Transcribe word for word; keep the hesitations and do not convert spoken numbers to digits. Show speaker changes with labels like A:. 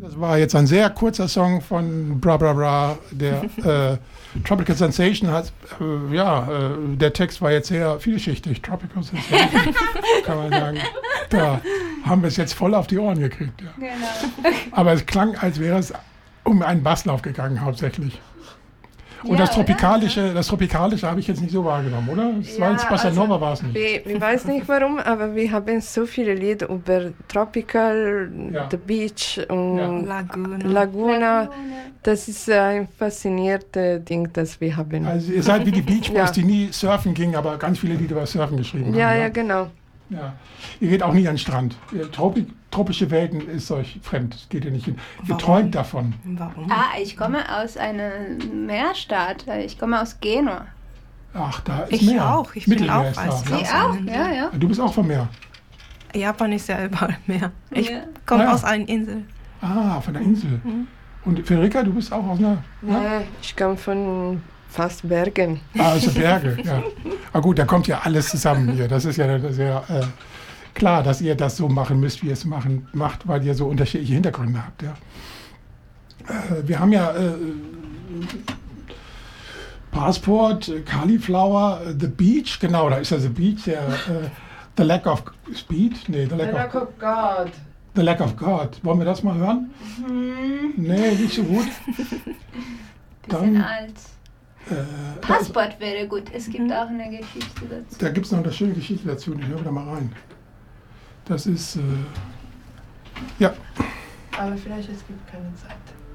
A: Das war jetzt ein sehr kurzer Song von Bra Bra Bra, der äh, Tropical Sensation hat, äh, ja, äh, der Text war jetzt sehr vielschichtig. Tropical Sensation, kann man sagen. Da haben wir es jetzt voll auf die Ohren gekriegt. Ja.
B: Genau.
A: Aber es klang, als wäre es um einen Basslauf gegangen hauptsächlich. Und
B: Ja,
A: das Tropikalische,
B: oder?
A: das Tropikalische habe ich jetzt nicht so wahrgenommen, oder? Das war
C: Ja,
A: jetzt Bossa
C: also,
A: Nova war es nicht.
C: Ich, ich weiß nicht warum, aber wir haben so viele Lieder über Tropical,
A: Ja.
C: The Beach und
A: Ja.
C: Laguna.
D: Laguna.
C: Laguna. Das ist ein faszinierendes Ding, das wir haben.
A: Also ihr seid wie die Beach Boys,
C: Ja.
A: die nie surfen gingen, aber ganz viele Lieder über Surfen geschrieben
C: Ja,
A: haben.
C: ja, genau.
A: Ja. Ihr geht auch nie an den Strand. Ihr Tropik, tropische Welten ist euch fremd. Das geht ihr nicht hin. Ihr
D: Warum?
A: träumt davon.
D: Warum?
B: Ah, ich komme aus einer Meerstadt. Ich komme aus Genua.
A: Ach, da ist
D: Ich
A: Meer.
D: auch. Ich bin
A: Mittelmeer
D: auch
A: ist
D: als
A: da.
D: Frau.
B: Sie
D: Ja.
B: auch? Ja, ja.
A: Du bist auch vom Meer.
D: Japan ist ja überall mehr. Ich
B: Ja.
D: komme
A: Ja.
D: aus einer Insel.
A: Ah, von der Insel.
D: Mhm.
A: Und Federica, du bist auch aus einer...
C: Ja, ich komme von fast Bergen.
A: Ah, aus den Berge, ja. Ah gut, da kommt ja alles zusammen hier. Das ist ja sehr äh, klar, dass ihr das so machen müsst, wie ihr es machen, macht, weil ihr so unterschiedliche Hintergründe habt. Ja. Äh, wir haben ja äh, Passport, äh, Cauliflower, äh, The Beach, genau, da ist ja The Beach, der äh, The Lack of Speed, nee, The Lack of,
C: God.
A: The Lack of God. Wollen wir das mal hören? Nee, nicht so gut.
B: Bisschen
A: Dann,
B: alt.
A: äh, da,
B: Passport wäre gut. Es gibt auch eine Geschichte dazu.
A: da gibt es noch eine schöne Geschichte dazu, ich höre da mal rein. Das ist, äh, ja,
C: Aber vielleicht es gibt keine Zeit.